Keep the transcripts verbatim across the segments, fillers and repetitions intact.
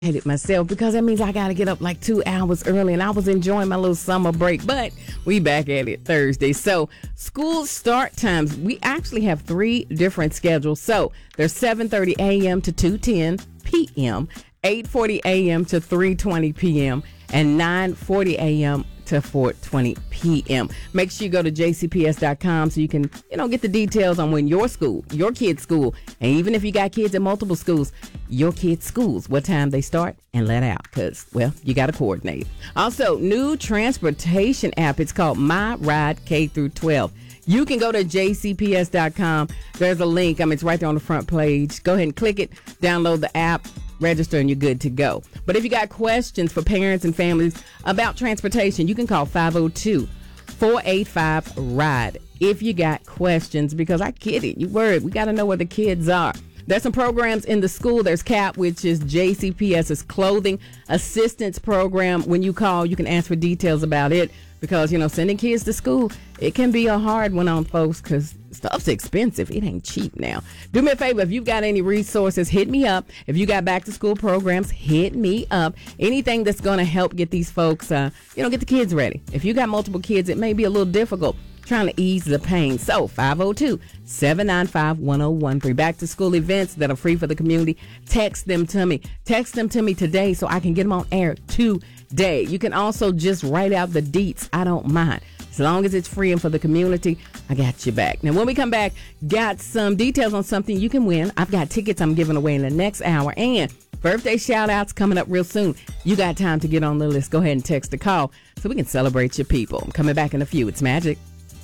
hate it myself because that means I got to get up like two hours early, and I was enjoying my little summer break, but we back at it Thursday. So school start times, we actually have three different schedules. So there's seven thirty a.m. to two ten p.m., eight forty a.m. to three twenty p.m., and nine forty a.m. to four twenty p.m. Make sure you go to j c p s dot com so you can, you know, get the details on when your school, your kid's school, and even if you got kids at multiple schools, your kids' schools, what time they start and let out, because, well, you got to coordinate. Also, new transportation app. It's called My Ride K through twelve. You can go to j c p s dot com. There's a link. I mean, it's right there on the front page. Go ahead and click it, download the app, register, and you're good to go. But if you got questions for parents and families about transportation, you can call five oh two, four eight five, RIDE if you got questions, because I get it. You worried. We got to know where the kids are. There's some programs in the school. There's CAP, which is JCPS's Clothing Assistance Program. When you call, you can ask for details about it, because, you know, sending kids to school, it can be a hard one on folks because stuff's expensive. It ain't cheap now. Do me a favor. If you've got any resources, hit me up. If you got back to school programs, hit me up. Anything that's going to help get these folks, uh, you know, get the kids ready. If you got multiple kids, it may be a little difficult trying to ease the pain. So five oh two, seven nine five, one oh one three. Back to school events that are free for the community. Text them to me. Text them to me today so I can get them on air today. You can also just write out the deets. I don't mind. As long as it's free and for the community, I got you back. Now, when we come back, got some details on something you can win. I've got tickets I'm giving away in the next hour, and birthday shout-outs coming up real soon. You got time to get on the list. Go ahead and text a call so we can celebrate your people. I'm coming back in a few. It's Magic.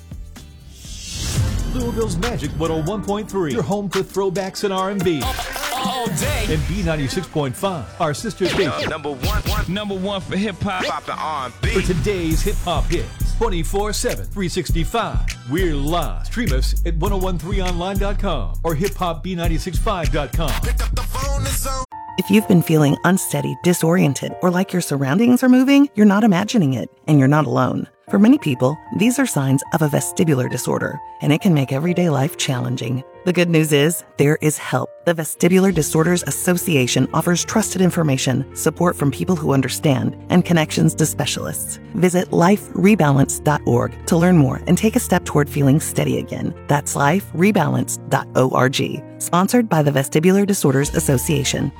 Louisville's Magic one oh one point three. Your home for throwbacks and R and B. All day. And B ninety-six point five, our sister station. Number one, one, number one for hip hop, pop and R and B. For today's hip hop hits, twenty-four seven, three sixty-five. We're live. Stream us at ten thirteen online dot com or hip hop b nine six five dot com. Pick up the phone, it's on. If you've been feeling unsteady, disoriented, or like your surroundings are moving, you're not imagining it, and you're not alone. For many people, these are signs of a vestibular disorder, and it can make everyday life challenging. The good news is, there is help. The Vestibular Disorders Association offers trusted information, support from people who understand, and connections to specialists. Visit life rebalance dot org to learn more and take a step toward feeling steady again. That's life rebalance dot org. Sponsored by the Vestibular Disorders Association.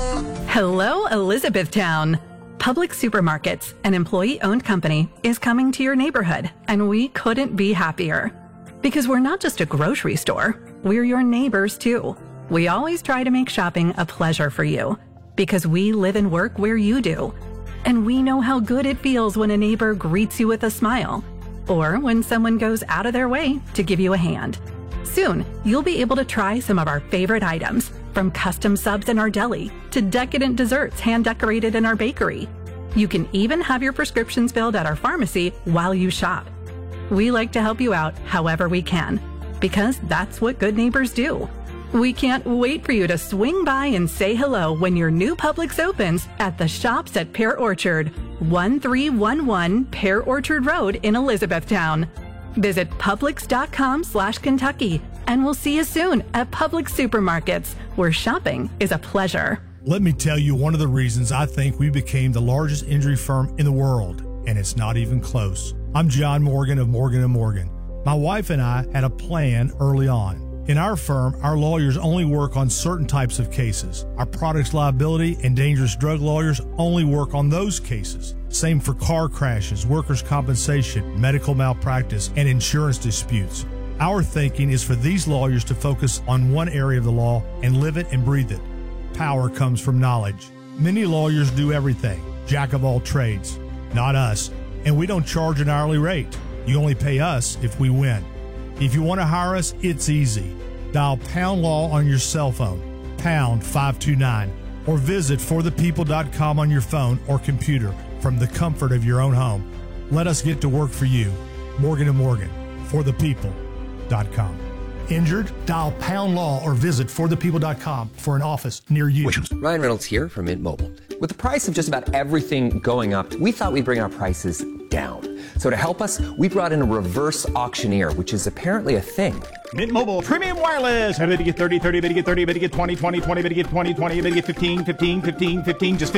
Hello, Elizabethtown. Publix Supermarkets, an employee-owned company, is coming to your neighborhood, and we couldn't be happier. Because we're not just a grocery store, we're your neighbors too. We always try to make shopping a pleasure for you, because we live and work where you do. And we know how good it feels when a neighbor greets you with a smile, or when someone goes out of their way to give you a hand. Soon, you'll be able to try some of our favorite items, from custom subs in our deli to decadent desserts hand-decorated in our bakery. You can even have your prescriptions filled at our pharmacy while you shop. We like to help you out however we can, because that's what good neighbors do. We can't wait for you to swing by and say hello when your new Publix opens at the Shops at Pear Orchard, thirteen eleven Pear Orchard Road in Elizabethtown. Visit Publix.com slash Kentucky, and we'll see you soon at Publix Supermarkets, where shopping is a pleasure. Let me tell you one of the reasons I think we became the largest injury firm in the world, and it's not even close. I'm John Morgan of Morgan and Morgan. My wife and I had a plan early on. In our firm, our lawyers only work on certain types of cases. Our products liability and dangerous drug lawyers only work on those cases. Same for car crashes, workers' compensation, medical malpractice, and insurance disputes. Our thinking is for these lawyers to focus on one area of the law and live it and breathe it. Power comes from knowledge. Many lawyers do everything, jack of all trades. Not us. And we don't charge an hourly rate. You only pay us if we win. If you want to hire us, it's easy. Dial Pound Law on your cell phone, pound five two nine, or visit for the people dot com on your phone or computer from the comfort of your own home. Let us get to work for you. Morgan and Morgan, for the people dot com. Injured? Dial Pound Law or visit for the people dot com for an office near you. Ryan Reynolds here from Mint Mobile. With the price of just about everything going up, we thought we'd bring our prices down. So to help us, we brought in a reverse auctioneer, which is apparently a thing. Mint Mobile Premium Wireless. How to get thirty, thirty, how to get thirty, how to get twenty, twenty, twenty, how to get twenty, twenty, how to get fifteen, fifteen, fifteen, fifteen, just